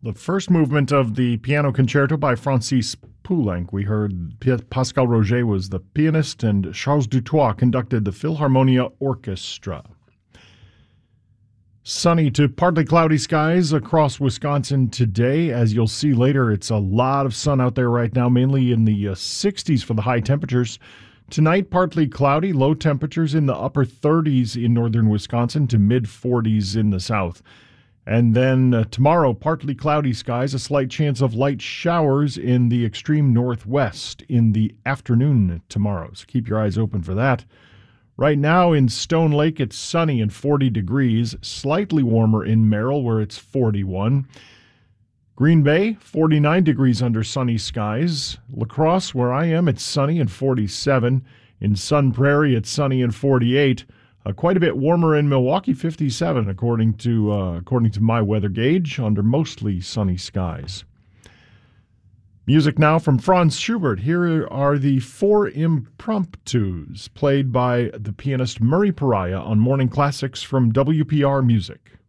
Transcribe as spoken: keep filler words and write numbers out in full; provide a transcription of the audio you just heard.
The first movement of the piano concerto by Francis Poulenc. We heard Pascal Roger was the pianist and Charles Dutoit conducted the Philharmonia Orchestra. Sunny to partly cloudy skies across Wisconsin today. As you'll see later, it's a lot of sun out there right now, mainly in the uh, sixties for the high temperatures. Tonight, partly cloudy, low temperatures in the upper thirties in northern Wisconsin to mid forties in the south. And then uh, tomorrow, partly cloudy skies, a slight chance of light showers in the extreme northwest in the afternoon tomorrow. So keep your eyes open for that. Right now in Stone Lake, it's sunny and forty degrees, slightly warmer in Merrill where it's forty-one. Green Bay, forty-nine degrees under sunny skies. La Crosse, where I am, it's sunny and forty-seven. In Sun Prairie, it's sunny and forty-eight. Uh, quite a bit warmer in Milwaukee, fifty-seven, according to uh, according to my weather gauge, under mostly sunny skies. Music now from Franz Schubert. Here are the four impromptus played by the pianist Murray Pariah on Morning Classics from W P R Music.